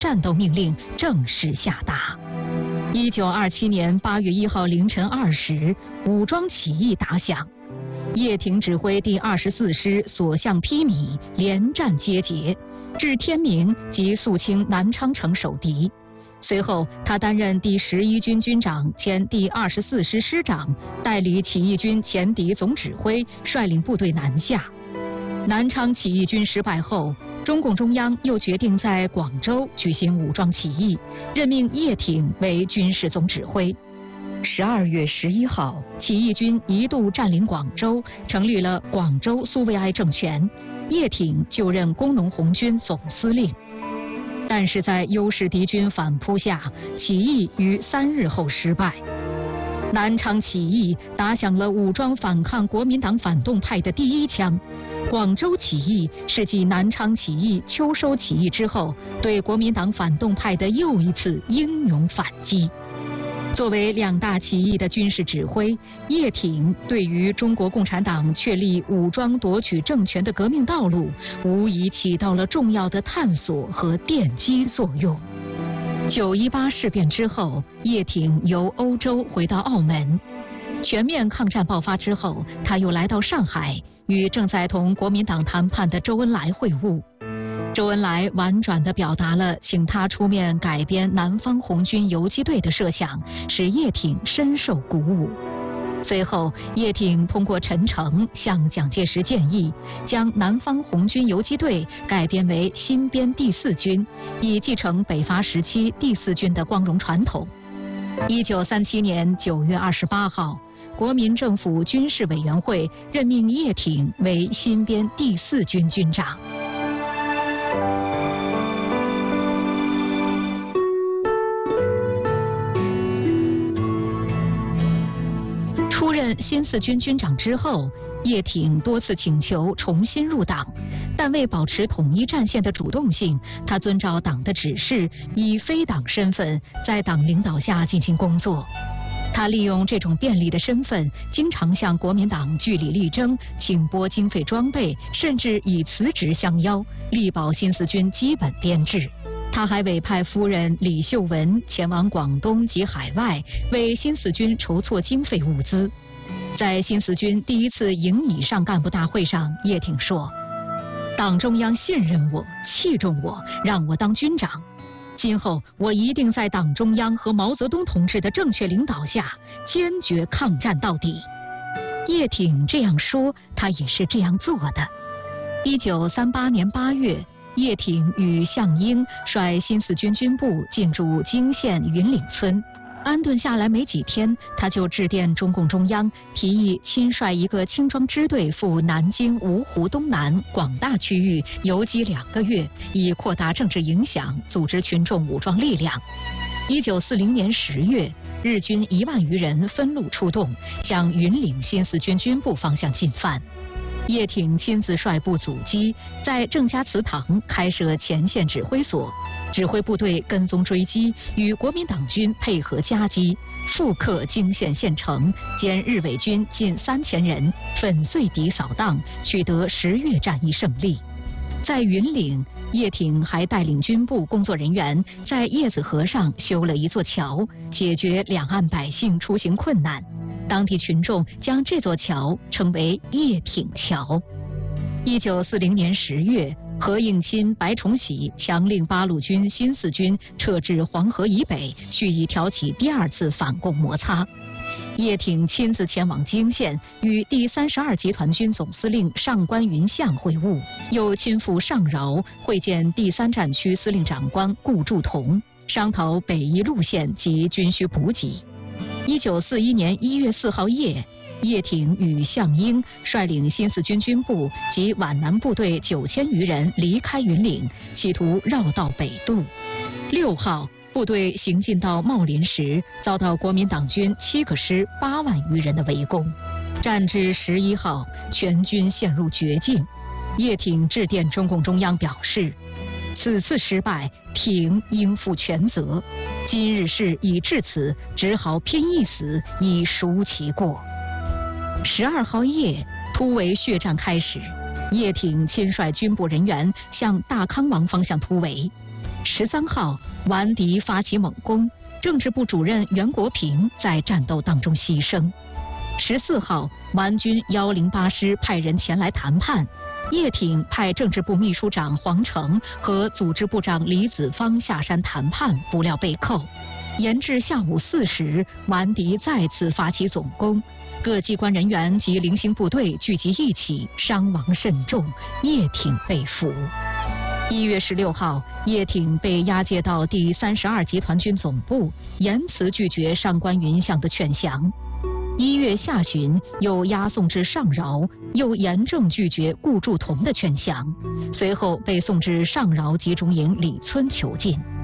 战斗命令正式下达。1927年8月1号凌晨2时，武装起义打响。叶挺指挥第24师所向披靡，连战皆捷，至天明即肃清南昌城守敌。随后，他担任第11军军长兼第24师师长，代理起义军前敌总指挥，率领部队南下。南昌起义军失败后，中共中央又决定在广州举行武装起义，任命叶挺为军事总指挥。12月11号，起义军一度占领广州，成立了广州苏维埃政权，叶挺就任工农红军总司令。但是在优势敌军反扑下，起义于3日后失败。南昌起义打响了武装反抗国民党反动派的第一枪。广州起义是继南昌起义、秋收起义之后，对国民党反动派的又一次英勇反击。作为2大起义的军事指挥，叶挺对于中国共产党确立武装夺取政权的革命道路，无疑起到了重要的探索和奠基作用。9·18事变之后，叶挺由欧洲回到澳门。全面抗战爆发之后，他又来到上海，与正在同国民党谈判的周恩来会晤。周恩来婉转地表达了请他出面改编南方红军游击队的设想，使叶挺深受鼓舞。随后，叶挺通过陈诚向蒋介石建议，将南方红军游击队改编为新编第4军，以继承北伐时期第4军的光荣传统。1937年9月28号，国民政府军事委员会任命叶挺为新编第4军军长。出任新4军军长之后，叶挺多次请求重新入党，但为保持统一战线的主动性，他遵照党的指示，以非党身份在党领导下进行工作。他利用这种便利的身份，经常向国民党据理力争，请拨经费装备，甚至以辞职相邀，力保新4军基本编制。他还委派夫人李秀文前往广东及海外，为新4军筹措经费物资。在新4军第一次营以上干部大会上，叶挺说：“党中央信任我，器重我，让我当军长。今后我一定在党中央和毛泽东同志的正确领导下，坚决抗战到底。”叶挺这样说，他也是这样做的。1938年8月，叶挺与项英率新4军军部进驻泾县云岭村。安顿下来没几天，他就致电中共中央，提议亲率一个轻装支队赴南京、芜湖东南广大区域游击2个月，以扩大政治影响，组织群众武装力量。1940年10月，日军1万余人分路出动，向云岭新4军军部方向进犯。叶挺亲自率部阻击，在郑家祠堂开设前线指挥所，指挥部队跟踪追击，与国民党军配合夹击，复克泾县县城，歼日伪军近3000人，粉碎敌扫荡，取得10月战役胜利。在云岭，叶挺还带领军部工作人员在叶子河上修了一座桥，解决两岸百姓出行困难。当地群众将这座桥称为叶挺桥。1940年10月，何应钦、白崇禧强令八路军新4军撤至黄河以北，蓄意挑起第2次反共摩擦。叶挺亲自前往泾县，与第32集团军总司令上官云相会晤，又亲赴上饶会见第3战区司令长官顾祝同，商讨北移路线及军需补给。1941年1月4号夜，叶挺与项英率领新4军军部及皖南部队9000余人离开云岭，企图绕道北渡。6号，部队行进到茂林时，遭到国民党军7个师8万余人的围攻。战至11号，全军陷入绝境。叶挺致电中共中央表示，此次失败，挺应负全责。今日事已至此，只好拼一死，以赎其过。12号夜，突围血战开始，叶挺亲率军部人员向大康王方向突围。 13号，顽狄发起猛攻，政治部主任袁国平在战斗当中牺牲。14号，顽军108师派人前来谈判，叶挺派政治部秘书长黄成和组织部长李子方下山谈判，不料被扣。延至下午4时，顽狄再次发起总攻，各机关人员及零星部队聚集一起，伤亡甚重，叶挺被俘。1月16号，叶挺被押解到第32集团军总部，严词拒绝上官云相的劝降。1月下旬，又押送至上饶，又严正拒绝顾祝同的劝降，随后被送至上饶集中营李村囚禁。